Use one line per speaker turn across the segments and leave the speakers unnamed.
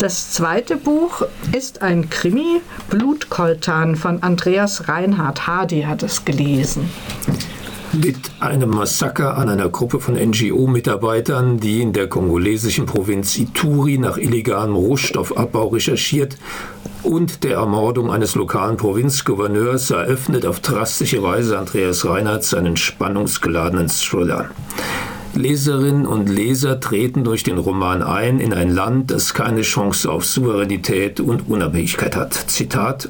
Das zweite Buch ist ein Krimi, Blutkoltan von Andreas Reinhard. Hardy hat es gelesen.
Mit einem Massaker an einer Gruppe von NGO-Mitarbeitern, die in der kongolesischen Provinz Ituri nach illegalem Rohstoffabbau recherchiert, und der Ermordung eines lokalen Provinzgouverneurs eröffnet auf drastische Weise Andreas Reinhard seinen spannungsgeladenen Thriller. Leserinnen und Leser treten durch den Roman ein in ein Land, das keine Chance auf Souveränität und Unabhängigkeit hat. Zitat: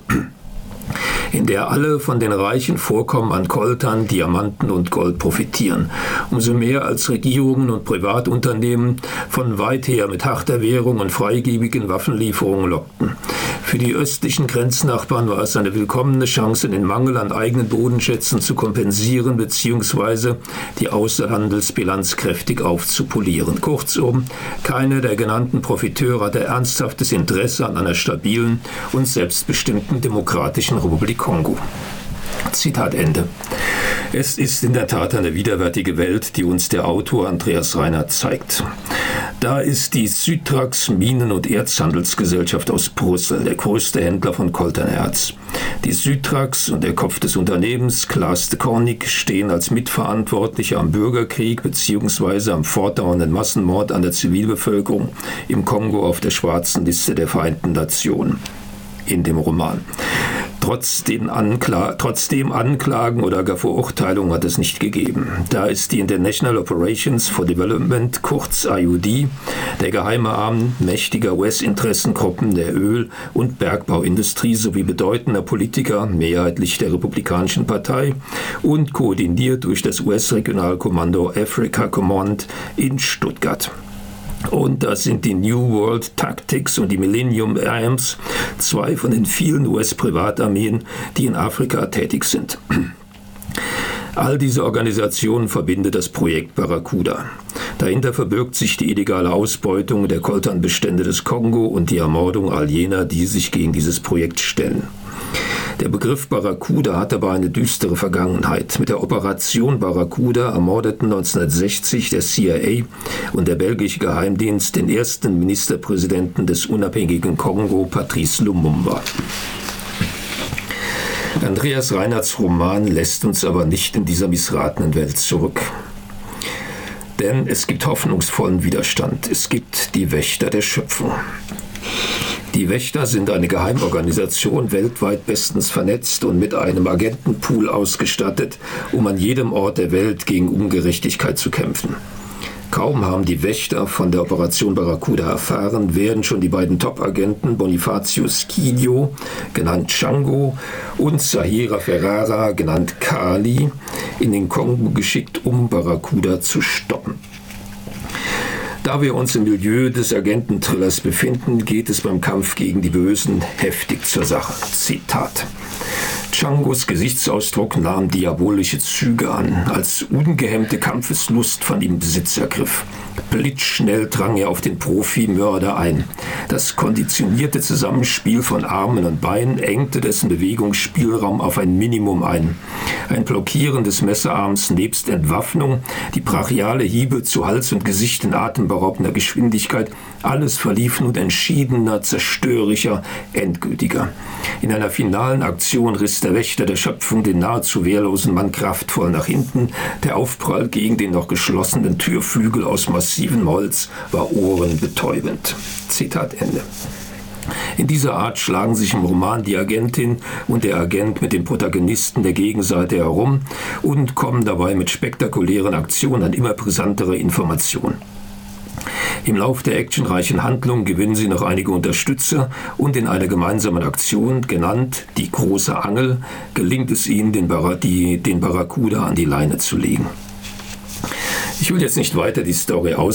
in der alle von den reichen Vorkommen an Koltan, Diamanten und Gold profitieren, umso mehr als Regierungen und Privatunternehmen von weit her mit harter Währung und freigebigen Waffenlieferungen lockten. Für die östlichen Grenznachbarn war es eine willkommene Chance, den Mangel an eigenen Bodenschätzen zu kompensieren bzw. die Außerhandelsbilanz kräftig aufzupolieren. Kurzum, keiner der genannten Profiteure hatte ernsthaftes Interesse an einer stabilen und selbstbestimmten demokratischen Republik Kongo. Zitat Ende. Es ist in der Tat eine widerwärtige Welt, die uns der Autor Andreas Reinhard zeigt. Da ist die Sytrax Minen- und Erzhandelsgesellschaft aus Brüssel, der größte Händler von Koltanerz. Die Sytrax und der Kopf des Unternehmens, Klaas de Kornik, stehen als Mitverantwortliche am Bürgerkrieg bzw. am fortdauernden Massenmord an der Zivilbevölkerung im Kongo auf der schwarzen Liste der Vereinten Nationen in dem Roman. Trotzdem Anklagen oder gar Verurteilungen hat es nicht gegeben. Da ist die International Operations for Development, kurz IOD, der geheime Arm mächtiger US-Interessengruppen der Öl- und Bergbauindustrie sowie bedeutender Politiker, mehrheitlich der Republikanischen Partei und koordiniert durch das US-Regionalkommando Africa Command in Stuttgart. Und das sind die New World Tactics und die Millennium Arms, zwei von den vielen US-Privatarmeen, die in Afrika tätig sind. All diese Organisationen verbindet das Projekt Barracuda. Dahinter verbirgt sich die illegale Ausbeutung der Koltanbestände des Kongo und die Ermordung all jener, die sich gegen dieses Projekt stellen. Der Begriff Barracuda hat aber eine düstere Vergangenheit. Mit der Operation Barracuda ermordeten 1960 der CIA und der belgische Geheimdienst den ersten Ministerpräsidenten des unabhängigen Kongo, Patrice Lumumba. Andreas Reinhards Roman lässt uns aber nicht in dieser missratenen Welt zurück. Denn es gibt hoffnungsvollen Widerstand. Es gibt die Wächter der Schöpfung. Die Wächter sind eine Geheimorganisation, weltweit bestens vernetzt und mit einem Agentenpool ausgestattet, um an jedem Ort der Welt gegen Ungerechtigkeit zu kämpfen. Kaum haben die Wächter von der Operation Barracuda erfahren, werden schon die beiden Top-Agenten Bonifacius Kidio, genannt Django, und Zahira Ferrara, genannt Kali, in den Kongo geschickt, um Barracuda zu stoppen. Da wir uns im Milieu des Agenten-Thrillers befinden, geht es beim Kampf gegen die Bösen heftig zur Sache. Zitat: Djangos Gesichtsausdruck nahm diabolische Züge an, als ungehemmte Kampfeslust von ihm Besitz ergriff. Blitzschnell drang er auf den Profimörder ein. Das konditionierte Zusammenspiel von Armen und Beinen engte dessen Bewegungsspielraum auf ein Minimum ein. Ein Blockieren des Messerarms nebst Entwaffnung, die brachiale Hiebe zu Hals und Gesicht in atemberaubender Geschwindigkeit, alles verlief nun entschiedener, zerstörerischer, endgültiger. In einer finalen Aktion riss der Wächter der Schöpfung den nahezu wehrlosen Mann kraftvoll nach hinten. Der Aufprall gegen den noch geschlossenen Türflügel aus massivem Holz war ohrenbetäubend. Zitat Ende. In dieser Art schlagen sich im Roman die Agentin und der Agent mit den Protagonisten der Gegenseite herum und kommen dabei mit spektakulären Aktionen an immer brisantere Informationen. Im Lauf der actionreichen Handlung gewinnen sie noch einige Unterstützer und in einer gemeinsamen Aktion, genannt die große Angel, gelingt es ihnen, den Barracuda an die Leine zu legen. Ich will jetzt nicht weiter die Story